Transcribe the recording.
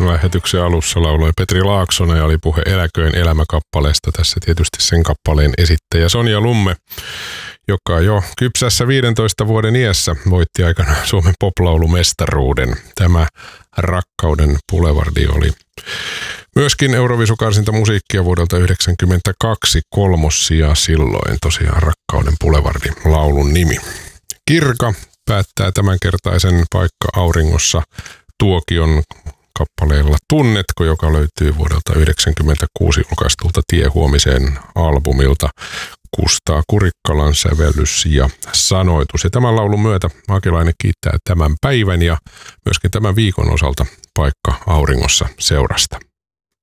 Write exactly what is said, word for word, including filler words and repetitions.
Lähetyksen alussa lauloi Petri Laaksonen ja oli puhe Eläköön elämäkappaleesta. Tässä tietysti sen kappaleen esittäjä Sonja Lumme, joka jo kypsässä viidentoista vuoden iässä voitti aikanaan Suomen poplaulumestaruuden. Tämä Rakkauden Pulevardi oli myöskin Euroviisukarsinta musiikkia vuodelta yhdeksänkymmentäkaksi kolmossija silloin, tosiaan Rakkauden Pulevardi laulun nimi. Kirka päättää tämänkertaisen Paikka auringossa Tuokion kappaleella Tunnetko, joka löytyy vuodelta yhdeksänkymmentäkuusi julkaistulta Tie huomiseen albumilta. Kustaa Kurikkalan sävellys ja sanoitus. Ja tämän laulun myötä Makilainen kiittää tämän päivän ja myöskin tämän viikon osalta Paikka auringossa seurasta.